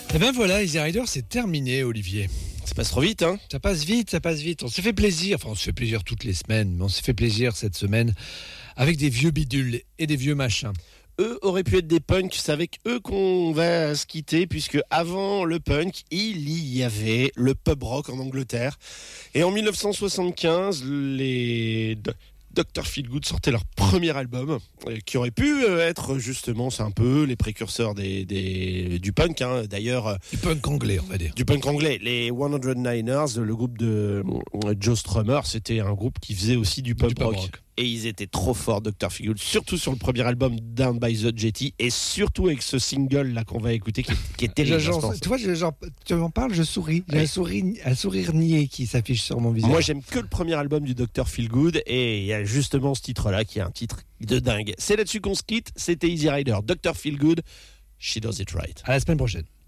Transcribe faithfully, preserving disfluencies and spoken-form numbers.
Et ben voilà, Easy Rider, c'est terminé, Olivier. Ça passe trop vite, hein. Ça passe vite, ça passe vite. On s'est fait plaisir, enfin on se fait plaisir toutes les semaines, mais on s'est fait plaisir cette semaine avec des vieux bidules et des vieux machins. Eux auraient pu être des punks, c'est avec eux qu'on va se quitter, puisque avant le punk, il y avait le pub rock en Angleterre. Et en dix-neuf cent soixante-quinze, les docteur Feelgood sortaient leur premier album, qui aurait pu être justement, c'est un peu les précurseurs des, des, du punk, hein. D'ailleurs. Du punk anglais, on va dire. Du punk anglais. Les cent neuf ers, le groupe de Joe Strummer, c'était un groupe qui faisait aussi du pub, du pub rock. rock. Et ils étaient trop forts, docteur Feelgood, surtout sur le premier album Down by the Jetty, et surtout avec ce single là qu'on va écouter qui est, qui est terrible. Je, genre, tu vois, je, genre, tu m'en parles, je souris. J'ai oui. un, sourire, un sourire niais qui s'affiche sur mon visage. Moi, j'aime que le premier album du docteur Feelgood, et il y a justement ce titre-là qui est un titre de dingue. C'est là-dessus qu'on se quitte. C'était Easy Rider, docteur Feelgood. She does it right. À la semaine prochaine.